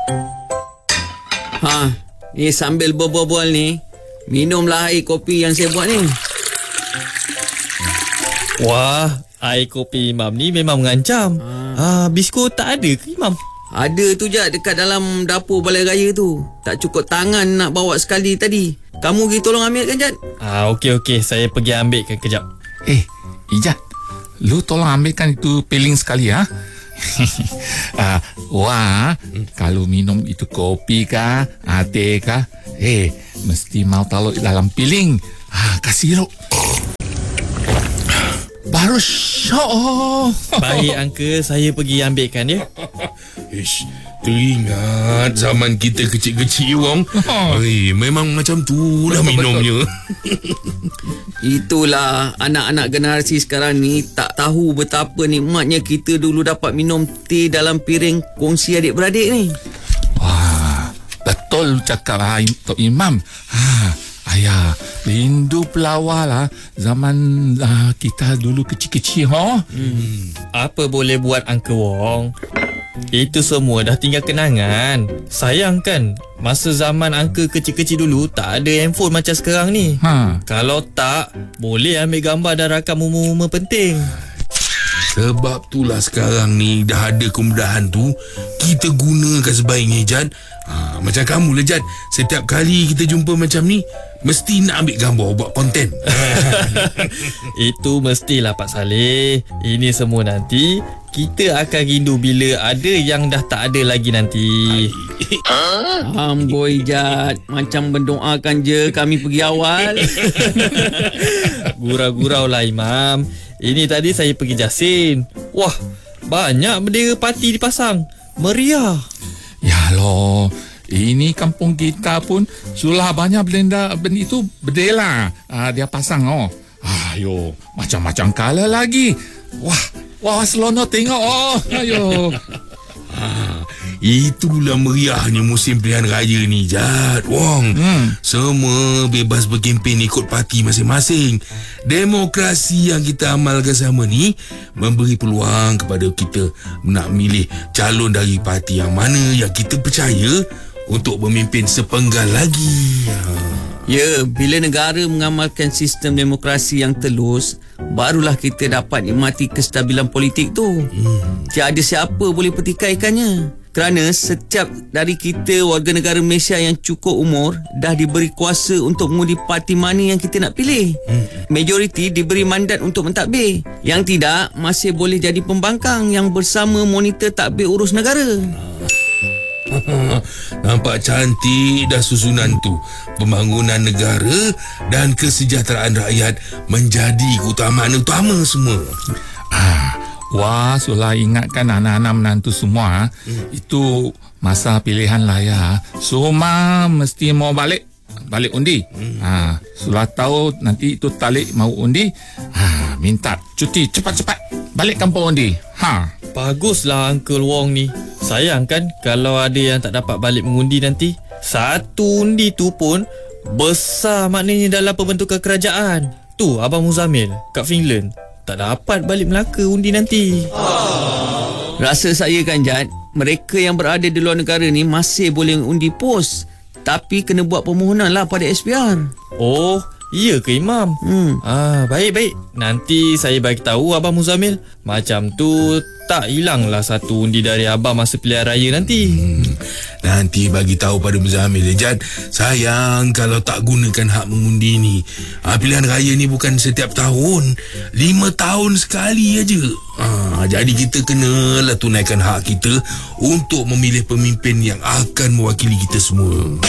Ni sambil berbual-bual ni, minumlah air kopi yang saya buat ni. Wah, air kopi Imam ni memang mengancam. Biskut tak ada ke Imam? Ada tu Jad, dekat dalam dapur balai raya tu. Tak cukup tangan nak bawa sekali tadi. Kamu pergi tolong ambil kan Jad? Okey, saya pergi ambilkan kejap. Ijat, lu tolong ambilkan itu piling sekali ya. Wah, kalau minum itu kopi kah, teh kah, mesti mau taruh dalam piling. Kasih sirup. Baru syok. Baik Uncle, saya pergi ambilkan ya. Teringat zaman kita kecil-kecil Wong. Memang macam tu lah minumnya. Itulah anak-anak generasi sekarang ni tak tahu betapa nikmatnya kita dulu dapat minum teh dalam piring kongsi adik-beradik ni. Wah, betul cakap Tok Imam. Ayah, rindu pelawar lah zaman kita dulu kecil-kecil. Apa boleh buat Uncle Wong? Itu semua dah tinggal kenangan. Sayang kan, masa zaman Uncle kecil-kecil dulu tak ada handphone macam sekarang ni. Kalau tak, boleh ambil gambar dan rakam momen-momen penting. Sebab itulah sekarang ni dah ada kemudahan tu, kita gunakan sebaiknya Jad. Macam kamu lah Jad, setiap kali kita jumpa macam ni, mesti nak ambil gambar buat konten. Itu mestilah Pak Saleh. Ini semua nanti kita akan rindu bila ada yang dah tak ada lagi nanti. Amboi Jad, macam mendoakan je kami pergi awal. Gurau-gurau lah Imam. Ini tadi saya pergi Jasin. Wah, banyak bendera parti dipasang. Meriah. Ya loh, ini kampung kita pun sulah banyak benda itu bendera dia pasang. Ayo, macam-macam color lagi. Wah, seronok tengok. Ayo. Itulah meriahnya musim pilihan raya ni Jad Wong. Semua bebas berkempen ikut parti masing-masing. Demokrasi yang kita amalkan sama ni memberi peluang kepada kita nak milih calon dari parti yang mana yang kita percaya untuk memimpin sepenggal lagi. Ya, bila negara mengamalkan sistem demokrasi yang telus, barulah kita dapat nikmati kestabilan politik tu. Tiada siapa boleh pertikaikannya. Kerana setiap dari kita warga negara Malaysia yang cukup umur dah diberi kuasa untuk mengundi parti mana yang kita nak pilih. Majoriti diberi mandat untuk mentadbir. Yang tidak masih boleh jadi pembangkang yang bersama monitor tadbir urus negara. Nampak cantik dah susunan tu. Pembangunan negara dan kesejahteraan rakyat menjadi keutamaan utama semua. Wah, sulah ingatkan anak-anak menantu semua. Itu masa pilihan lah ya. Semua mesti mau balik undi. Sulah tahu nanti itu talik mau undi. Minta cuti cepat-cepat balik kampung undi. Baguslah Uncle Wong ni. Sayang kan kalau ada yang tak dapat balik mengundi nanti. Satu undi tu pun besar maknanya dalam pembentukan kerajaan. Tu Abang Muzamil kat Finland tak dapat balik Melaka undi nanti. Rasa saya kan Jad, mereka yang berada di luar negara ni masih boleh undi pos, tapi kena buat permohonan lah pada SPR. Oh, iya ke Imam? Baik. Nanti saya bagi tahu Abang Muzamil. Macam tu tak hilanglah satu undi dari Abang masa pilihan raya nanti. Nanti bagi tahu pada Muzamil Jad. Sayang kalau tak gunakan hak mengundi ni. Pilihan raya ni bukan setiap tahun, 5 tahun sekali aja. Jadi kita kenalah tunaikan hak kita untuk memilih pemimpin yang akan mewakili kita semua.